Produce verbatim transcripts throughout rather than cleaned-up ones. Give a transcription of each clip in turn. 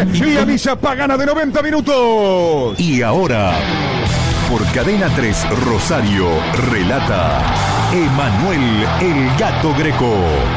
la misa pagana de noventa minutos. Y ahora, por Cadena tres Rosario, relata Emanuel El Gato Greco.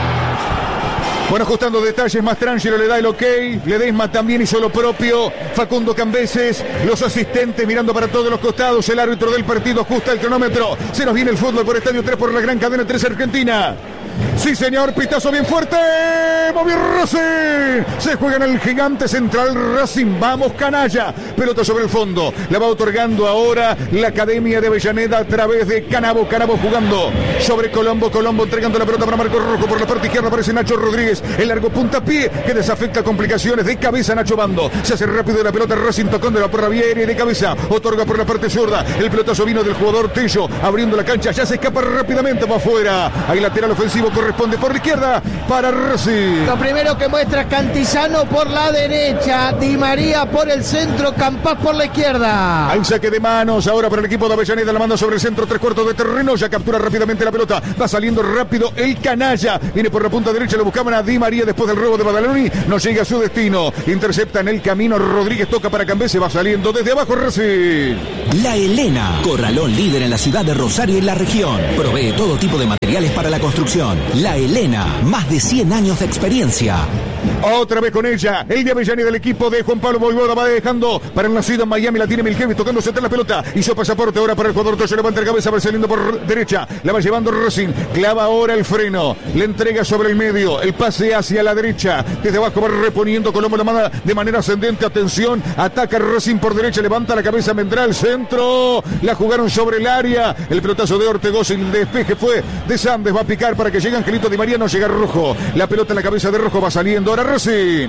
Bueno, ajustando detalles, Mastrangelo le da el ok, Ledesma también hizo lo propio, Facundo Cambeses, los asistentes mirando para todos los costados, el árbitro del partido ajusta el cronómetro, se nos viene el fútbol por Estadio tres por la gran cadena tres Argentina. Sí, señor, pitazo bien fuerte. Movió Racing. Se juega en el gigante central Racing. Vamos, canalla. Pelota sobre el fondo. La va otorgando ahora la Academia de Avellaneda a través de Canabo. Canabo jugando sobre Colombo. Colombo entregando la pelota para Marco Rojo. Por la parte izquierda aparece Nacho Rodríguez. El largo puntapié que desafecta complicaciones. De cabeza Nacho Bando. Se hace rápido la pelota Racing tocándola por la Vieri y de cabeza. Otorga por la parte zurda. El pelotazo vino del jugador Tello. Abriendo la cancha. Ya se escapa rápidamente para afuera. Hay lateral ofensivo. Corresponde por la izquierda para Racing. Lo primero que muestra Cantizano por la derecha, Di María por el centro, Campás por la izquierda. Hay saque de manos ahora para el equipo de Avellaneda, la manda sobre el centro, tres cuartos de terreno, ya captura rápidamente la pelota, va saliendo rápido el canalla, viene por la punta derecha, lo buscaban a Di María después del robo de Badaloni, no llega a su destino, intercepta en el camino, Rodríguez toca para Cambese, va saliendo desde abajo Racing. La Helena, corralón líder en la ciudad de Rosario y la región, provee todo tipo de materiales para la construcción. La Helena, más de cien años de experiencia. Otra vez con ella, el de Avellaneda del equipo de Juan Pablo Boivoda va dejando para el nacido en Miami, la tiene Milkevic tocándose atrás la pelota, hizo pasaporte ahora para el jugador Toyo, levanta el cabeza, va saliendo por derecha, la va llevando Racing, clava ahora el freno, le entrega sobre el medio, el pase hacia la derecha, desde abajo va reponiendo Colombo, la manda de manera ascendente, atención, ataca Racing por derecha, levanta la cabeza, vendrá el centro, la jugaron sobre el área, el pelotazo de Ortegos, el despeje fue de Sandes, va a picar para que llegue Angelito Di María, no llega Rojo, la pelota en la cabeza de Rojo, va saliendo ahora Racing.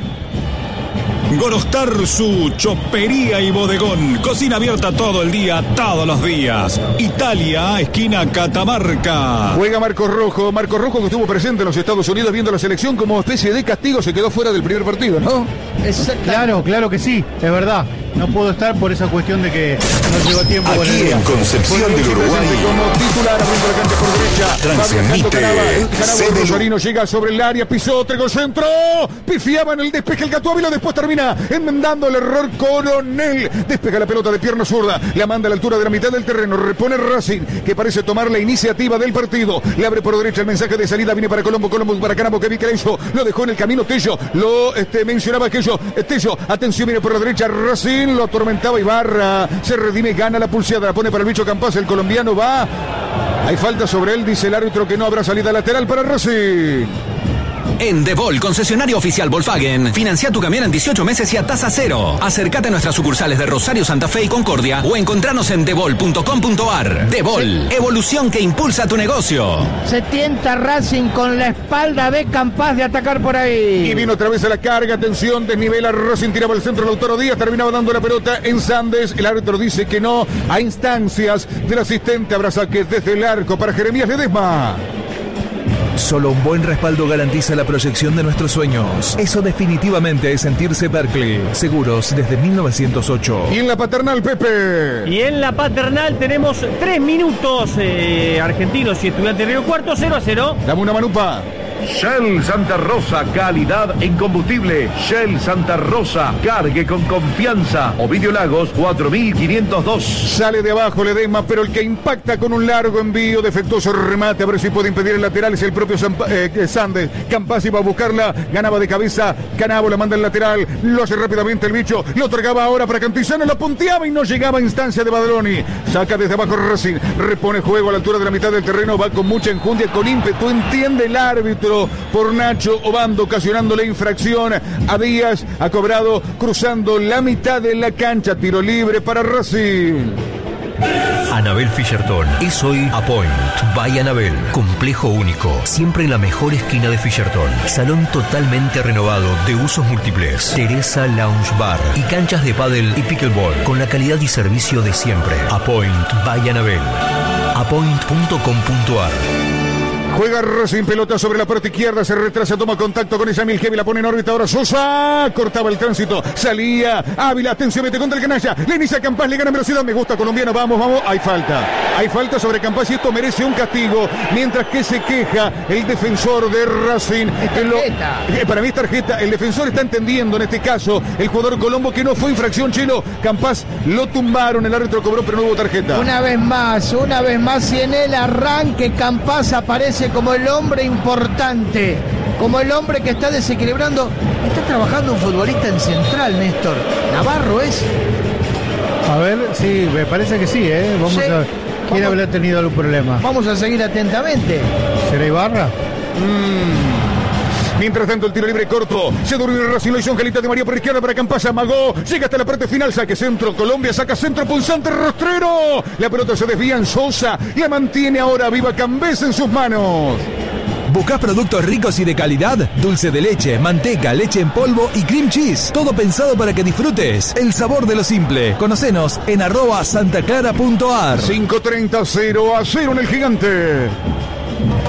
Gorostar, su chopería y bodegón. Cocina abierta todo el día, todos los días. Italia, esquina Catamarca. Juega Marcos Rojo. Marcos Rojo que estuvo presente en los Estados Unidos viendo la selección como especie de castigo. Se quedó fuera del primer partido, ¿no? Claro, claro que sí, es verdad. No puedo estar por esa cuestión de que no llegó tiempo. Aquí con el en Concepción del Uruguay. Como titular abriendo la cancha por derecha. Transmite Canabo Rosarino llega sobre el área, pisó, entregó el centro. Pifiaba en el despeje el Gato Ávila, después termina enmendando el error Coronel. Despeja la pelota de pierna zurda, la manda a la altura de la mitad del terreno. Repone Racing, que parece tomar la iniciativa del partido. Le abre por derecha el mensaje de salida, viene para Colombo, Colombo para Canabo, que vi que hizo, lo dejó en el camino Tello. Lo este, mencionaba aquello, Tello, atención, viene por la derecha Racing. Lo atormentaba Ibarra, se redime, gana la pulseada, la pone para el bicho Campás, el colombiano va, hay falta sobre él, dice el árbitro que no habrá salida lateral para Racing. En Devol, concesionario oficial Volkswagen, financia tu camión en dieciocho meses y a tasa cero. Acércate a nuestras sucursales de Rosario, Santa Fe y Concordia o encontranos en devol punto com punto ar. Devol, evolución que impulsa tu negocio. Se tienta Racing con la espalda de Campás de atacar por ahí. Y vino otra vez a la carga, atención, desnivela Racing, tiraba al centro Lautaro Díaz, terminaba dando la pelota en Sandes. El árbitro dice que no, a instancias del asistente habrá saque desde el arco para Jeremías Ledesma. Solo un buen respaldo garantiza la proyección de nuestros sueños. Eso definitivamente es sentirse Berkeley. Seguros desde mil novecientos ocho. Y en la paternal, Pepe. Y en la paternal tenemos tres minutos. Eh, argentinos y Estudiantes de Río Cuarto, cero a cero. Dame una manupa. Shell Santa Rosa, calidad en combustible. Shell Santa Rosa, cargue con confianza. Ovidio Lagos, cuatro mil quinientos dos. Sale de abajo Ledesma, pero el que impacta con un largo envío, defectuoso remate, a ver si puede impedir el lateral, es el propio Zampa, eh, Sandes. Campás iba a buscarla, ganaba de cabeza, Canabo la manda al lateral, lo hace rápidamente el bicho, lo otorgaba ahora para Cantizano, lo punteaba y no llegaba a instancia de Badaloni. Saca desde abajo Racing, repone juego a la altura de la mitad del terreno, va con mucha enjundia, con ímpetu, entiende el árbitro por Nacho Obando, ocasionándole infracción a Díaz, ha cobrado cruzando la mitad de la cancha, tiro libre para Racing. Anabel Fischerton es hoy Apoint by Anabel. Complejo único, siempre en la mejor esquina de Fischerton. Salón totalmente renovado de usos múltiples. Teresa Lounge Bar y canchas de pádel y pickleball con la calidad y servicio de siempre. Apoint by Anabel. apoint punto com punto ar. Juega Racing, pelota sobre la parte izquierda, se retrasa, toma contacto con Yamil Heavy, la pone en órbita, ahora Sosa, cortaba el tránsito, salía Ávila, atención, mete contra el canalla, le inicia Campás, le gana velocidad, me gusta colombiano, vamos, vamos, hay falta, hay falta sobre Campás y esto merece un castigo, mientras que se queja el defensor de Racing, que lo, eh, para mí es tarjeta, el defensor está entendiendo en este caso, el jugador Colombo, que no fue infracción, Chelo, Campás lo tumbaron, el árbitro cobró pero no hubo tarjeta. Una vez más, una vez más y en el arranque Campás aparece como el hombre importante, como el hombre que está desequilibrando. Está trabajando un futbolista en Central, Néstor. ¿Navarro es? A ver, sí, me parece que sí, ¿eh? Vamos Sí. a ver. ¿Quién Vamos- habrá tenido algún problema? Vamos a seguir atentamente. ¿Será Ibarra? Mm. Mientras tanto, el tiro libre corto. Se durmió el Racing, lo hizo Angelita de María por izquierda para Campás, amagó. Llega hasta la parte final, saque centro. Colombia saca centro, punzante, Rastrero. La pelota se desvía en Sosa. La mantiene ahora viva Cambés en sus manos. ¿Buscás productos ricos y de calidad? Dulce de leche, manteca, leche en polvo y cream cheese. Todo pensado para que disfrutes el sabor de lo simple. Conocenos en arroba santaclara punto ar. cinco treinta, cero a cero en el Gigante.